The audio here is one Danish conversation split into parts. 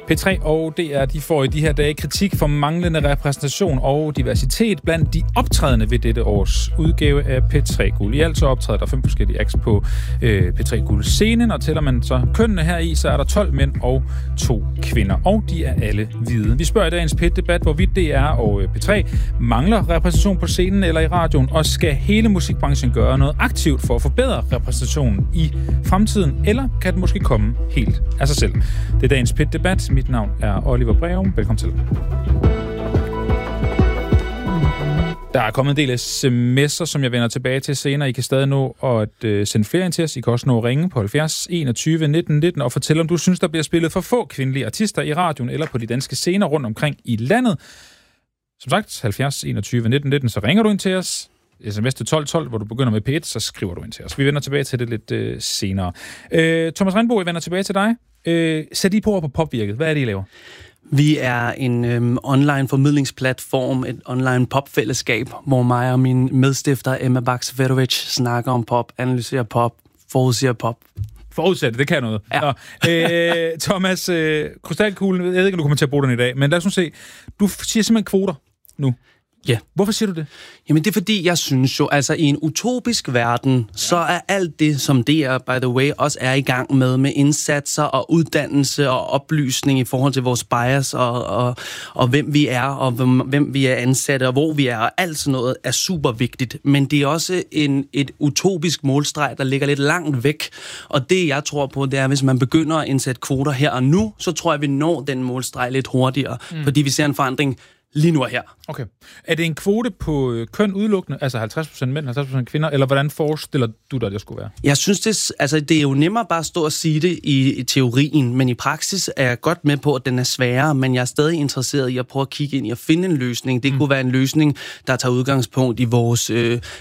P3 og DR, de får i de her dage kritik for manglende repræsentation og diversitet blandt de optrædende ved dette års udgave af P3 Guld. I alt så optræder der 5 forskellige acts på P3 Guld scenen, og tæller man så kønnene her i, så er der 12 mænd og 2 kvinder, og de er alle hvide. Vi spørger i dagens P1-debat, hvorvidt DR og P3 mangler repræsentation på scenen eller i radioen, og skal hele musikbranchen gøre noget aktivt for at forbedre repræsentationen i fremtiden, eller kan den måske komme helt af sig selv? Det er dagens P1-debat. Mit navn er Oliver Breum. Velkommen til. Der er kommet en del sms'er, som jeg vender tilbage til senere. I kan stadig nå at sende flere ind til os. I kan også nå at ringe på 70 21 19 19 og fortælle, om du synes, der bliver spillet for få kvindelige artister i radioen eller på de danske scener rundt omkring i landet. Som sagt, 70 21 19 19, så ringer du ind til os. SMS til 1212, hvor du begynder med P1, så skriver du ind til os. Vi vender tilbage til det lidt senere. Thomas Rindbo, jeg vender tilbage til dig. Sæt I på Popvirket. Hvad er det, I laver? Vi er en online formidlingsplatform, et online popfællesskab, hvor mig og min medstifter Emma Bakseverovic snakker om pop, analyserer pop, forudsiger pop. Forudsætte, det kan noget. Ja. Thomas, krystalkuglen, jeg ved ikke, om du kommer til at bruge den i dag, men lad os nu se. Du siger simpelthen kvoter nu. Ja. Hvorfor siger du det? Jamen det er fordi, jeg synes jo, altså i en utopisk verden, så er alt det, som DR, by the way, også er i gang med indsatser og uddannelse og oplysning i forhold til vores bias og hvem vi er, og hvem vi er ansatte, og hvor vi er, og alt sådan noget er super vigtigt. Men det er også et utopisk målstreg, der ligger lidt langt væk. Og det, jeg tror på, det er, hvis man begynder at indsætte kvoter her og nu, så tror jeg, vi når den målstreg lidt hurtigere, fordi vi ser en forandring lige nu og her. Okay. Er det en kvote på køn udelukkende, altså 50% mænd, 50% kvinder, eller hvordan forestiller du dig, det skulle være? Jeg synes, det er jo nemmere bare at stå og sige det i teorien, men i praksis er jeg godt med på, at den er sværere, men jeg er stadig interesseret i at prøve at kigge ind i at finde en løsning. Det kunne være en løsning, der tager udgangspunkt i vores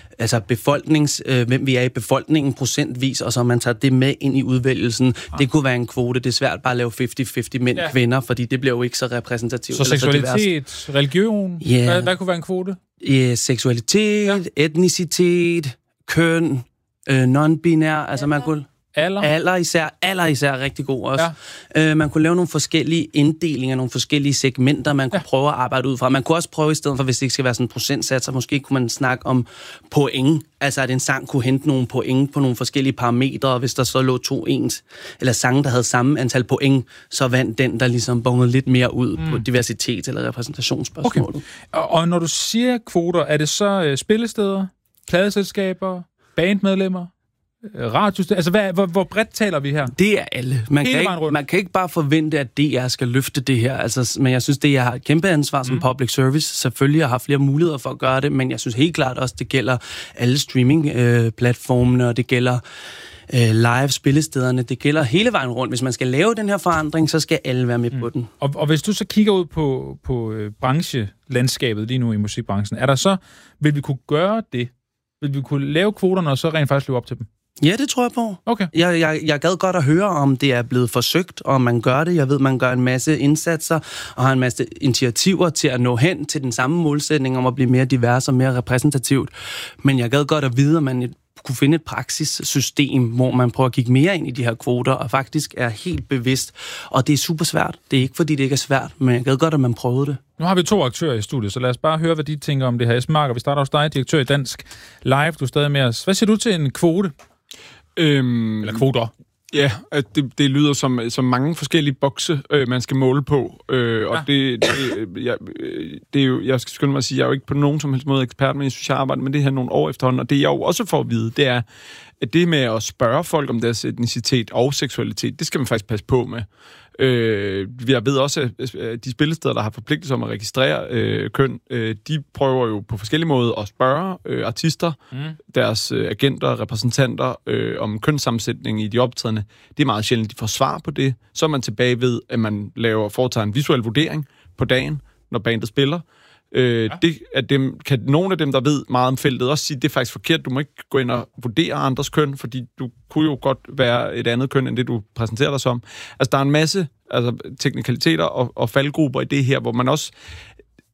hvem vi er i befolkningen procentvis, og så man tager det med ind i udvælgelsen. Det kunne være en kvote. Det er svært bare at lave 50-50 mænd og kvinder, fordi det bliver jo ikke så repræsentativt. Så seksualitet, religion, hvad kunne være en kvote? Seksualitet, etnicitet, køn, non-binær, altså man kunne... Alder især rigtig god også. Ja. Man kunne lave nogle forskellige inddelinger, nogle forskellige segmenter, man kunne prøve at arbejde ud fra. Man kunne også prøve i stedet for, hvis det ikke skal være sådan en procentsats, så måske kunne man snakke om point. Altså at en sang kunne hente nogle point på nogle forskellige parametre, og hvis der så lå 2 ens, eller sange, der havde samme antal point, så vandt den, der ligesom bongede lidt mere ud på diversitet eller repræsentationsspørgsmålet. Okay. Og når du siger kvoter, er det så spillesteder, pladeselskaber, bandmedlemmer? Radio, altså hvor bredt taler vi her? Det er alle. Man kan ikke bare forvente, at DR skal løfte det her. Altså, men jeg synes, det har et kæmpe ansvar som public service. Selvfølgelig har flere muligheder for at gøre det, men jeg synes helt klart også, det gælder alle streaming-platformene, og det gælder live spillestederne. Det gælder hele vejen rundt. Hvis man skal lave den her forandring, så skal alle være med på den. Og hvis du så kigger ud på branchelandskabet lige nu i musikbranchen, vil vi kunne gøre det? Vil vi kunne lave kvoterne og så rent faktisk leve op til dem? Ja, det tror jeg på. Okay. Jeg gad godt at høre, om det er blevet forsøgt, og man gør det. Jeg ved, man gør en masse indsatser og har en masse initiativer til at nå hen til den samme målsætning om at blive mere divers og mere repræsentativt. Men jeg gad godt at vide, om man kunne finde et praksissystem, hvor man prøver at kigge mere ind i de her kvoter, og faktisk er helt bevidst. Og det er super svært. Det er ikke, fordi det ikke er svært, men jeg gad godt, at man prøvede det. Nu har vi 2 aktører i studiet, så lad os bare høre, hvad de tænker om det her. Esben Marker, vi starter hos dig, direktør i Dansk Live. Du er stadig med os. Hvad siger du til en kvote? Eller kvoter? Ja, det lyder som mange forskellige bokse, man skal måle på. Og jeg skal skynde mig at sige, jeg er jo ikke på nogen som helst måde ekspert, men jeg synes, jeg arbejder med det her nogle år efterhånden. Og det, jeg jo også får at vide, det er, at det med at spørge folk om deres etnicitet og seksualitet, det skal man faktisk passe på med. Jeg ved også, at de spillesteder, der har forpligtet sig om at registrere køn, de prøver jo på forskellige måder at spørge artister, deres agenter, repræsentanter om kønssammensætning i de optrædende. Det er meget sjældent, de får svar på det. Så er man tilbage ved, at man foretager en visuel vurdering på dagen, når bandet spiller. Kan nogle af dem, der ved meget om feltet, også sige, at det er faktisk forkert. Du må ikke gå ind og vurdere andres køn, fordi du kunne jo godt være et andet køn, end det du præsenterer dig som. Altså, der er en masse teknikaliteter og faldgrupper i det her, hvor man også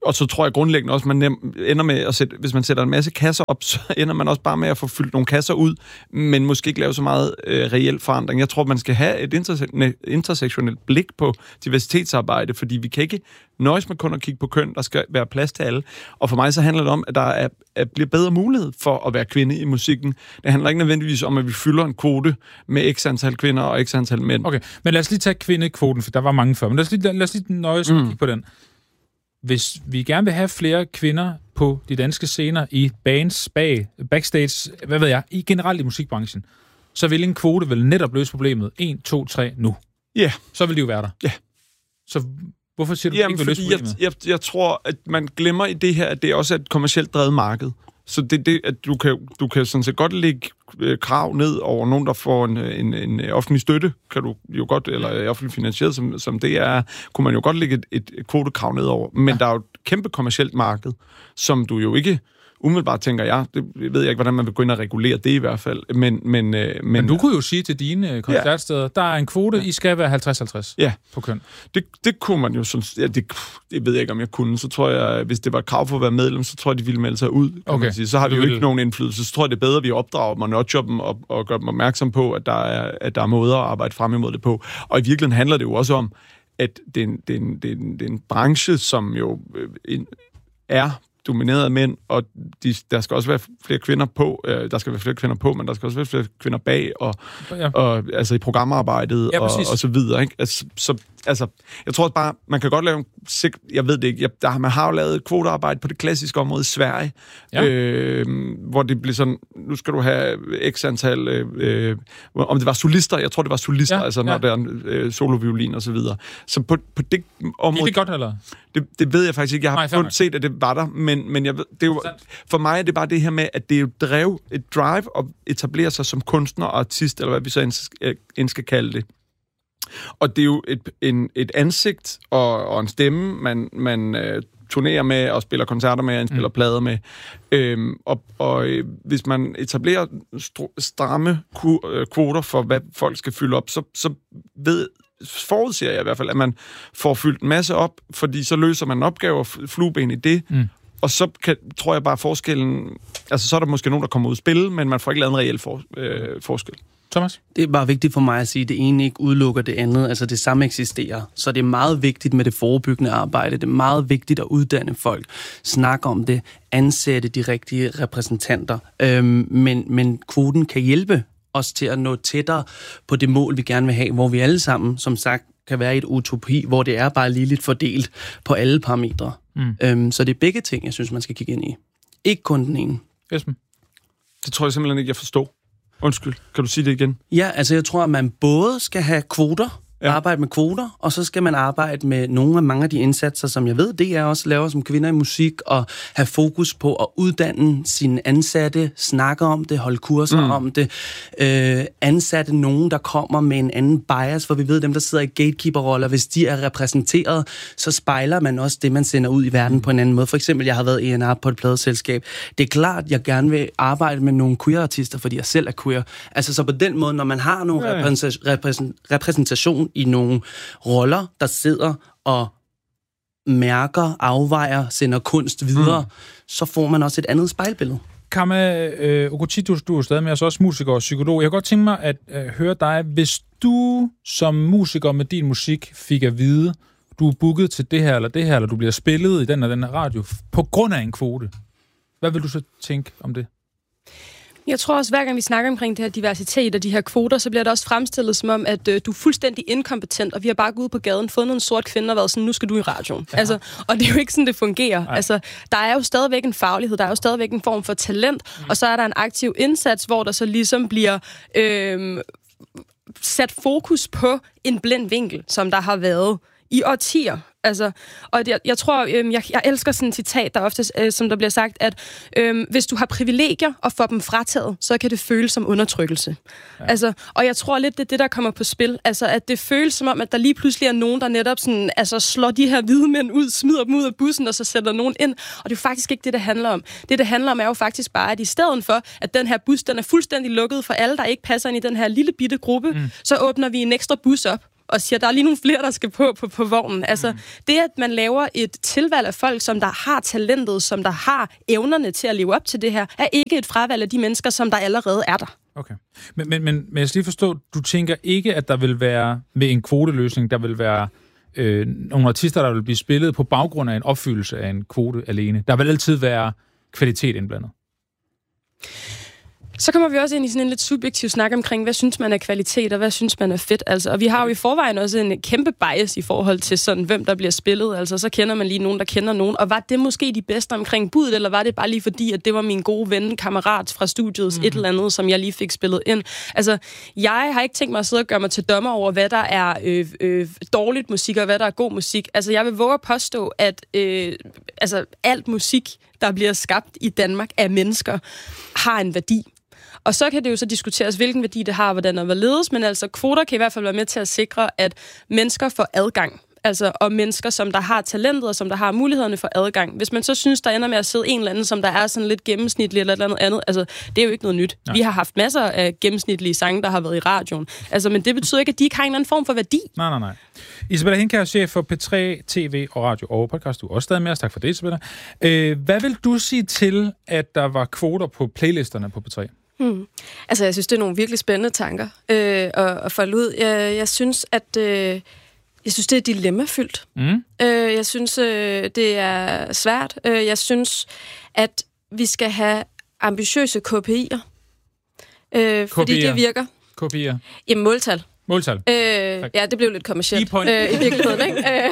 Og så tror jeg grundlæggende også, man ender med at sætte, hvis man sætter en masse kasser op, så ender man også bare med at få fyldt nogle kasser ud, men måske ikke lave så meget reel forandring. Jeg tror, man skal have et intersektionelt blik på diversitetsarbejde, fordi vi kan ikke nøjes med kun at kigge på køn, der skal være plads til alle. Og for mig så handler det om, at der bliver bedre mulighed for at være kvinde i musikken. Det handler ikke nødvendigvis om, at vi fylder en kvote med x antal kvinder og x antal mænd. Okay, men lad os lige tage kvindekvoten, for der var mange før. Men lad os lige nøjes med at kigge på den. Hvis vi gerne vil have flere kvinder på de danske scener i bands, backstage, hvad ved jeg, generelt i musikbranchen, så vil en kvote vel netop løse problemet 1, 2, 3 nu. Ja. Yeah. Så vil de jo være der. Ja. Yeah. Så hvorfor siger du ikke vil løse problemet? Jeg tror, at man glemmer i det her, at det også er et kommercielt drevet marked. Så det at du kan sådan set godt lægge krav ned over nogen, der får en offentlig støtte, kan du jo godt, eller offentlig finansieret, som det er, kunne man jo godt lægge et kvotekrav ned over. Men der er jo et kæmpe kommercielt marked, som du jo ikke umiddelbart tænker jeg. Det ved jeg ikke, hvordan man vil gå ind og regulere det i hvert fald. Men du kunne jo sige til dine koncertsteder, der er en kvote, I skal være 50-50 på køn. Det kunne man jo sådan... det ved jeg ikke, om jeg kunne. Så tror jeg, hvis det var et krav for at være medlem, så tror jeg, de ville melde sig ud. Okay. Så har vi jo ikke nogen indflydelse. Så tror jeg, det er bedre, at vi opdrager dem og nudger dem og gør dem opmærksom på, at der er måder at arbejde frem imod det på. Og i virkeligheden handler det jo også om, at det er en branche, som jo er domineret af mænd, og der skal også være flere kvinder på. Der skal være flere kvinder på, men der skal også være flere kvinder bag, og altså i programarbejdet, og så videre. Ikke? Altså, jeg tror bare, man kan godt lave jeg ved det ikke, man har jo lavet kvotearbejde på det klassiske område i Sverige, hvor det blev sådan, nu skal du have x antal, om det var solister, jeg tror det var solister, altså når der er soloviolin og så videre. Så på det område... Er det godt, eller? Det ved jeg faktisk ikke. Jeg har kun set, at det var der, men jeg ved, det er jo, for mig er det bare det her med, at det er jo et drive at etablere sig som kunstner og artist, eller hvad vi så end skal kalde det. Og det er jo et ansigt og en stemme, man turnerer med og spiller koncerter med og spiller plader med. Hvis man etablerer stramme kvoter for, hvad folk skal fylde op, så forudser jeg i hvert fald, at man får fyldt en masse op, fordi så løser man en opgave og flueben i det. Og så tror jeg bare forskellen... Altså, så er der måske nogen, der kommer ud og spille, men man får ikke lavet en reel forskel. Thomas? Det er bare vigtigt for mig at sige, at det ene ikke udelukker det andet. Altså, det samme eksisterer. Så det er meget vigtigt med det forebyggende arbejde. Det er meget vigtigt at uddanne folk. Snakke om det. Ansætte de rigtige repræsentanter. Men kvoten kan hjælpe os til at nå tættere på det mål, vi gerne vil have, hvor vi alle sammen, som sagt, kan være i et utopi, hvor det er bare ligeligt fordelt på alle parametre. Så det er begge ting, jeg synes, man skal kigge ind i. Ikke kun den ene. Esben? Det tror jeg simpelthen ikke, jeg forstår. Undskyld, kan du sige det igen? Ja, altså jeg tror, at man både skal have kvoter, arbejde med kvoter, og så skal man arbejde med nogle af mange af de indsatser, som jeg ved, DR også laver som kvinder i musik, og have fokus på at uddanne sine ansatte, snakke om det, holde kurser om det, ansatte nogen, der kommer med en anden bias, for vi ved, dem, der sidder i gatekeeper-roller, hvis de er repræsenteret, så spejler man også det, man sender ud i verden på en anden måde. For eksempel, jeg har været E&R på et pladeselskab. Det er klart, jeg gerne vil arbejde med nogle queer-artister, fordi jeg selv er queer. Altså så på den måde, når man har nogle repræsentation i nogle roller, der sidder og mærker, afvejer, sender kunst videre, så får man også et andet spejlbillede. Kama Okochi, du er stadig med os, også musiker og psykolog. Jeg kunne godt tænke mig at høre dig, hvis du som musiker med din musik fik at vide, du er booket til det her, eller du bliver spillet i den og den her radio, på grund af en kvote. Hvad vil du så tænke om det? Jeg tror også, hver gang vi snakker omkring det her diversitet og de her kvoter, så bliver det også fremstillet som om, at du er fuldstændig inkompetent, og vi har bare gået ud på gaden, fundet en sort kvinde og været sådan, nu skal du i radioen. Ja. Altså, og det er jo ikke sådan, det fungerer. Altså, der er jo stadigvæk en faglighed, der er jo stadigvæk en form for talent, og så er der en aktiv indsats, hvor der så ligesom bliver sat fokus på en blind vinkel, som der har været i årtier. Altså, og jeg tror, jeg elsker sådan et citat, der ofte, som der bliver sagt, at hvis du har privilegier og får dem frataget, så kan det føles som undertrykkelse. Ja. Altså, og jeg tror lidt, det er det, der kommer på spil. Altså, at det føles som om, at der lige pludselig er nogen, der netop sådan, altså, slår de her hvide mænd ud, smider dem ud af bussen, og så sætter nogen ind. Og det er jo faktisk ikke det, det handler om. Det handler om, er jo faktisk bare, at i stedet for, at den her bus, den er fuldstændig lukket for alle, der ikke passer ind i den her lille bitte gruppe, så åbner vi en ekstra bus op, og siger, at der er lige nogle flere, der skal på vognen. Altså, det, at man laver et tilvalg af folk, som der har talentet, som der har evnerne til at leve op til det her, er ikke et fravalg af de mennesker, som der allerede er der. Okay. Men jeg skal lige forstå, du tænker ikke, at der vil være, med en kvoteløsning, der vil være nogle artister, der vil blive spillet på baggrund af en opfyldelse af en kvote alene. Der vil altid være kvalitet indblandet. Så kommer vi også ind i sådan en lidt subjektiv snak omkring, hvad synes man er kvalitet, og hvad synes man er fedt. Altså, og vi har jo i forvejen også en kæmpe bias i forhold til sådan, hvem der bliver spillet. Altså, så kender man lige nogen, der kender nogen. Og var det måske de bedste omkring budet, eller var det bare lige fordi, at det var min gode ven, kammerat fra studiets et eller andet, som jeg lige fik spillet ind? Altså, jeg har ikke tænkt mig at sidde og gøre mig til dommer over, hvad der er dårligt musik, og hvad der er god musik. Altså, jeg vil våge at påstå, at alt musik, der bliver skabt i Danmark af mennesker, har en værdi. Og så kan det jo så diskuteres, hvilken værdi det har, hvordan og hvorledes, men altså kvoter kan i hvert fald være med til at sikre, at mennesker får adgang. Altså, og mennesker, som der har talentet, og som der har mulighederne for adgang. Hvis man så synes, der ender med at sidde en eller anden, som der er sådan lidt gennemsnitlig eller et eller andet, altså, det er jo ikke noget nyt. Nej. Vi har haft masser af gennemsnitlige sange, der har været i radioen. Altså, men det betyder ikke, at de ikke har en eller anden form for værdi. Nej. Isabella Hindkjær, chef for P3, TV og Radio og podcast. Du er også stadig med os. Tak for det, Isabella. Hvad vil du sige til, at der var kvoter på playlisterne på P3? Altså, jeg synes, det er nogle virkelig spændende tanker at folde ud. Jeg synes, at det er dilemmafyldt. Jeg synes, det er svært. Jeg synes, at vi skal have ambitiøse KPI'er. Fordi det virker. KPI'er? Jamen, måltal. Måltal. Ja, det blev lidt kommercielt i virkeligheden, ikke?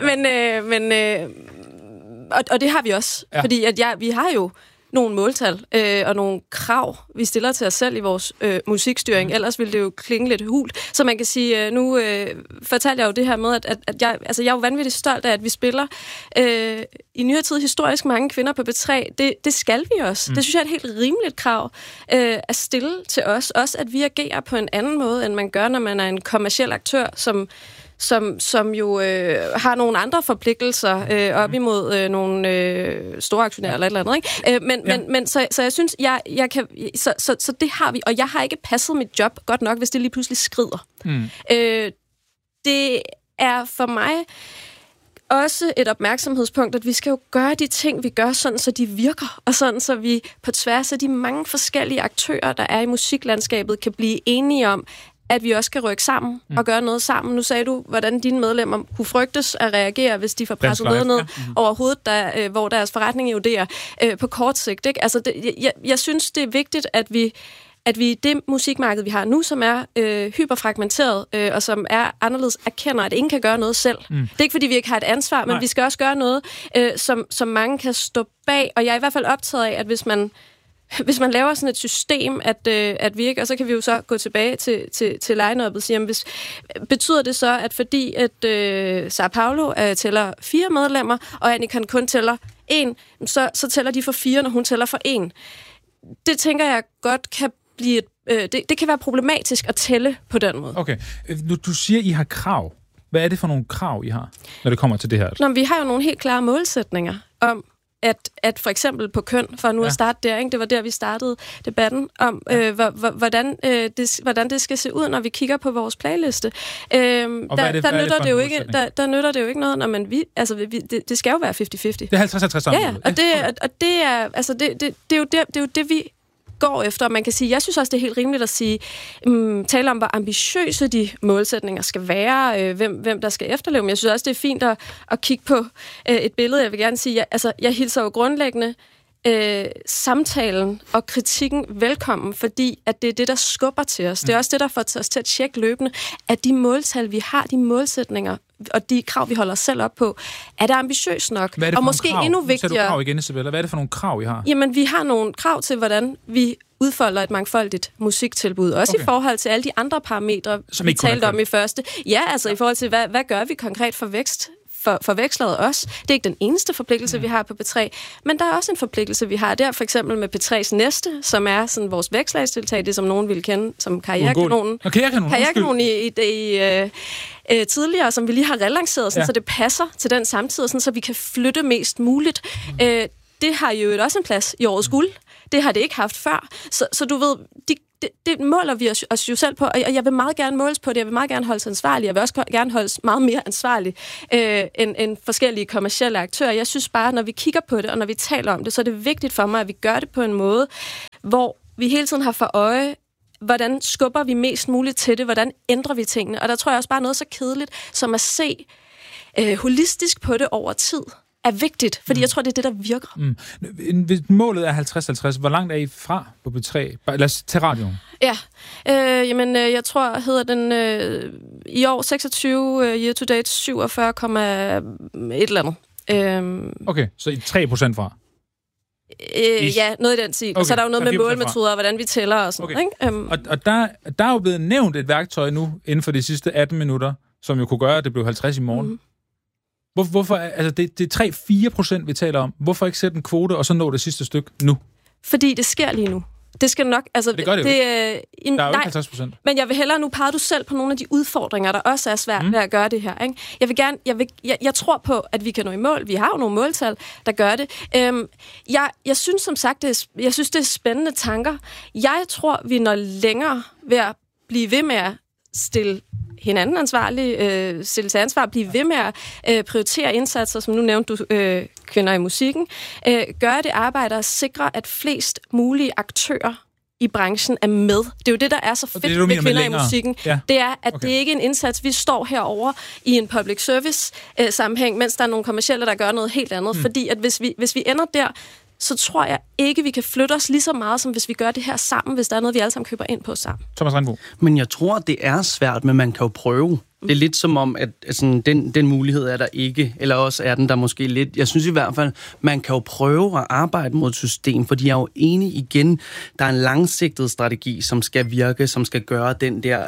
Og det har vi også. Ja. Fordi at vi har jo nogle måltal og nogle krav, vi stiller til os selv i vores musikstyring. Ellers ville det jo klinge lidt hult. Så man kan sige, nu fortalte jeg jo det her med, at jeg er jo vanvittigt stolt af, at vi spiller i nyere tid historisk mange kvinder på B3. Det skal vi også. Det synes jeg er et helt rimeligt krav at stille til os. Også at vi agerer på en anden måde, end man gør, når man er en kommerciel aktør, som jo har nogle andre forpligtelser op imod nogle store aktionærer eller et eller andet, ikke? Men så jeg synes, jeg kan... Så det har vi, og jeg har ikke passet mit job godt nok, hvis det lige pludselig skrider. Det er for mig også et opmærksomhedspunkt, at vi skal jo gøre de ting, vi gør, sådan så de virker, og sådan så vi på tværs af de mange forskellige aktører, der er i musiklandskabet, kan blive enige om, at vi også kan rykke sammen og gøre noget sammen. Nu sagde du, hvordan dine medlemmer kunne frygtes at reagere, hvis de får presset noget ned over hovedet, hvor deres forretning eroderer på kort sigt. Ikke? Altså, jeg synes, det er vigtigt, at vi det musikmarked, vi har nu, som er hyperfragmenteret, og som er anderledes, erkender, at ingen kan gøre noget selv. Det er ikke, fordi vi ikke har et ansvar, men vi skal også gøre noget, som mange kan stå bag. Og jeg er i hvert fald optaget af, at hvis man laver sådan et system, at vi ikke, og så kan vi jo så gå tilbage til line-up'et og sige, betyder det så, at fordi at Sao Paulo tæller 4 medlemmer, og Annika kun tæller 1, så tæller de for 4, når hun tæller for 1. Det tænker jeg godt kan blive det kan være problematisk at tælle på den måde. Okay. Du siger, I har krav. Hvad er det for nogle krav, I har, når det kommer til det her? Nå, vi har jo nogle helt klare målsætninger om, at for eksempel på køn, for nu at starte der, ikke? Det var der, vi startede debatten om, hvordan det skal se ud, når vi kigger på vores playliste. Der nytter det jo ikke noget, når man det skal jo være 50-50. Det er 50-50 sammen. Ja, og det er jo det, vi går efter, og man kan sige, jeg synes også, det er helt rimeligt at sige, tale om, hvor ambitiøse de målsætninger skal være, hvem der skal efterleve. Men jeg synes også, det er fint at kigge på et billede. Jeg vil gerne sige, jeg hilser jo grundlæggende samtalen og kritikken velkommen, fordi at det er det, der skubber til os. Det er også det, der får os til at tjekke løbende, at de måltal, vi har, de målsætninger og de krav, vi holder os selv op på, er det ambitiøst nok? Og måske endnu vigtigere... Sætter du krav igen, Isabella? Hvad er det for nogle krav, I har? Jamen, vi har nogle krav til, hvordan vi udfolder et mangfoldigt musiktilbud. Også i forhold til alle de andre parametre, vi talte om i første. Ja, altså i forhold til, hvad gør vi konkret for vækst? For Vækstlaget også. Det er ikke den eneste forpligtelse, vi har på P3, men der er også en forpligtelse, vi har der, for eksempel med P3's næste, som er sådan vores vækstlagstiltag, det som nogen ville kende som karrierekanonen. Karrierekanonen i tidligere, som vi lige har relanceret, sådan, så det passer til den samtid, sådan, så vi kan flytte mest muligt. Det har jo også en plads i årets guld. Det har det ikke haft før. Så du ved, det måler vi os jo selv på, og jeg vil meget gerne måles på det. Jeg vil meget gerne holdes ansvarlig. Jeg vil også gerne holdes meget mere ansvarlig end forskellige kommercielle aktører. Jeg synes bare, når vi kigger på det, og når vi taler om det, så er det vigtigt for mig, at vi gør det på en måde, hvor vi hele tiden har for øje, hvordan skubber vi mest muligt til det, hvordan ændrer vi tingene. Og der tror jeg også bare noget så kedeligt, som at se holistisk på det over tid, er vigtigt, fordi jeg tror, det er det, der virker. Hvis målet er 50-50, hvor langt er I fra på B3? Lad os tage radioen. Ja, jeg tror, hedder den i år 26, year to date 47,1 eller andet. Okay, så I 3% fra? Ja, noget i den stil. Okay. Så er der jo noget med målmetoder, og hvordan vi tæller og sådan. Okay. Ikke? Og der er jo blevet nævnt et værktøj nu, inden for de sidste 18 minutter, som jo kunne gøre, at det blev 50 i morgen. Hvorfor, altså det er 3-4%, vi taler om. Hvorfor ikke sætte en kvote, og så nå det sidste stykke nu? Fordi det sker lige nu. Det skal nok... Altså, det gør det jo ikke. Der er jo ikke 50%. Men jeg vil hellere... Nu peger du selv på nogle af de udfordringer, der også er svært ved at gøre det her. Ikke? Jeg tror på, at vi kan nå i mål. Vi har jo nogle måltal, der gør det. Jeg synes som sagt, det er spændende tanker. Jeg tror, vi når længere ved at blive ved med at stille hinanden ansvarlig, stille til ansvar, blive ved med at prioritere indsatser, som nu nævnte du, kvinder i musikken, gøre det arbejde og sikre, at flest mulige aktører i branchen er med. Det er jo det, der er så fedt ved kvinder i musikken. Ja. Det er, at det ikke er en indsats, vi står herover i en public service sammenhæng, mens der er nogle kommercielle, der gør noget helt andet. Fordi at hvis vi ender der, så tror jeg ikke, vi kan flytte os lige så meget, som hvis vi gør det her sammen, hvis der er noget, vi alle sammen køber ind på sammen. Thomas Rindbo. Men jeg tror, det er svært, men man kan jo prøve. Det er lidt som om, at sådan, den mulighed er der ikke, eller også er den der måske lidt. Jeg synes i hvert fald, man kan jo prøve at arbejde mod et system, fordi jeg er jo enig igen, der er en langsigtet strategi, som skal virke, som skal gøre den der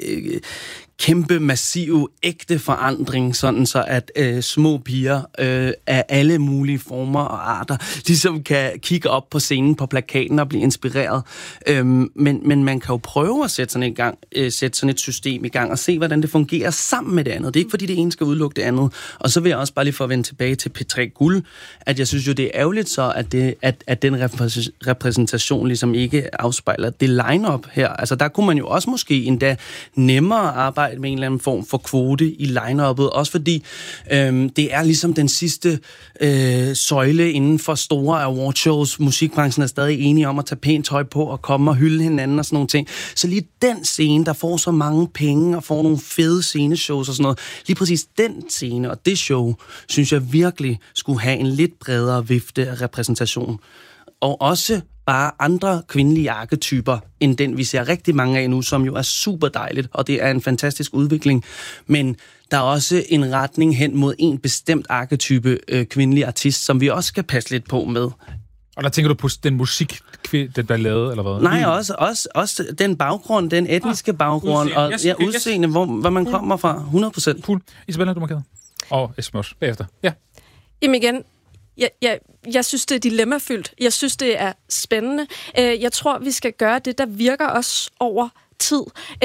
kæmpe, massive, ægte forandring, sådan så at små piger af alle mulige former og arter ligesom kan kigge op på scenen på plakaten og blive inspireret. Men man kan jo prøve at sætte sådan et system i gang og se, hvordan det fungerer sammen med det andet. Det er ikke, fordi det ene skal udelukke det andet. Og så vil jeg også bare lige for at vende tilbage til P3 Guld, at jeg synes jo, det er ærgerligt så, at den repræsentation ligesom ikke afspejler det line-up her. Altså der kunne man jo også måske endda nemmere arbejde med en eller anden form for kvote i line-uppet, også fordi det er ligesom den sidste søjle inden for store awardshows. Musikbranchen er stadig enige om at tage pænt tøj på og komme og hylde hinanden og sådan nogle ting. Så lige den scene, der får så mange penge og får nogle fede sceneshows og sådan noget, lige præcis den scene og det show, synes jeg virkelig skulle have en lidt bredere vifte af repræsentation. Og også bare andre kvindelige arketyper, end den vi ser rigtig mange af nu, som jo er super dejligt, og det er en fantastisk udvikling. Men der er også en retning hen mod en bestemt arketype kvindelig artist, som vi også skal passe lidt på med. Og der tænker du på den musik, der er lavet, eller hvad? Nej, også den baggrund, den etniske baggrund, og udseende, hvor man kommer fra, 100%. Cool. Isabella, du markerer. Og Esmos bagefter. Ja. Jamen igen, jeg synes, det er dilemmafyldt. Jeg synes, det er spændende. Jeg tror, vi skal gøre det, der virker os over tid.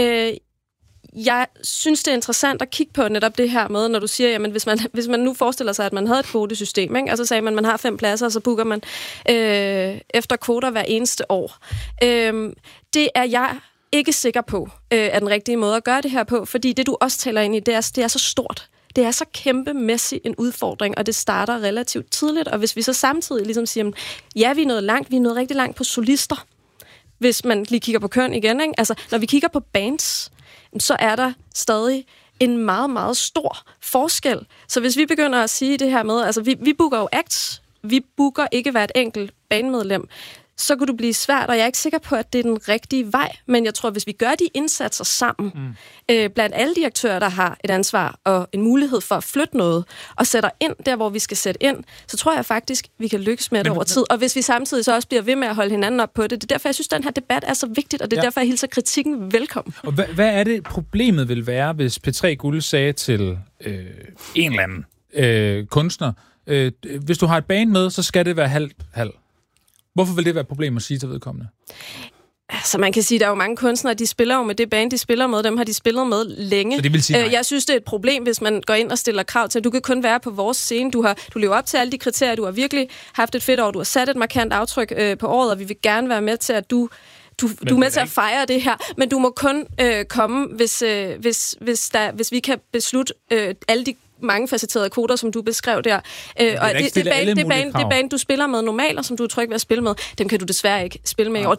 Jeg synes, det er interessant at kigge på netop det her med, når du siger, jamen hvis man nu forestiller sig, at man havde et kvotesystem, ikke? Og så sagde man har 5 pladser, og så booker man efter kvoter hver eneste år. Det er jeg ikke sikker på, er den rigtige måde at gøre det her på, fordi det, du også taler ind i, det er så stort. Det er så kæmpemæssig en udfordring, og det starter relativt tidligt. Og hvis vi så samtidig ligesom siger, ja, vi er nået langt, vi er nået rigtig langt på solister, hvis man lige kigger på køn igen, ikke? Altså, når vi kigger på bands, så er der stadig en meget, meget stor forskel. Så hvis vi begynder at sige det her med, altså vi booker jo acts, vi booker ikke hvert enkelt bandmedlem, så kunne det blive svært, og jeg er ikke sikker på, at det er den rigtige vej. Men jeg tror, hvis vi gør de indsatser sammen, blandt alle de aktører, der har et ansvar og en mulighed for at flytte noget, og sætter ind der, hvor vi skal sætte ind, så tror jeg faktisk, vi kan lykkes med det over tid. Og hvis vi samtidig så også bliver ved med at holde hinanden op på det, det er derfor, jeg synes, at den her debat er så vigtigt, og det er derfor, jeg hilser kritikken velkommen. Og hvad er det, problemet vil være, hvis P3 Guld sagde til en eller anden kunstner, hvis du har et band med, så skal det være halvt. Hvorfor vil det være et problem at sige til vedkommende? Så man kan sige, at der er jo mange kunstnere, de spiller jo med det band, de spiller med, dem har de spillet med længe. Så det vil sige jeg synes, det er et problem, hvis man går ind og stiller krav til, at du kan kun være på vores scene. Du lever op til alle de kriterier, du har virkelig haft et fedt år, du har sat et markant aftryk på året, og vi vil gerne være med til, at du du er med til at fejre det her, men du må kun komme, hvis vi kan beslutte alle de mange facetterede koder, som du beskrev der. Og det band, du spiller med normalt, og som du er tryg ved at spille med, dem kan du desværre ikke spille med i år.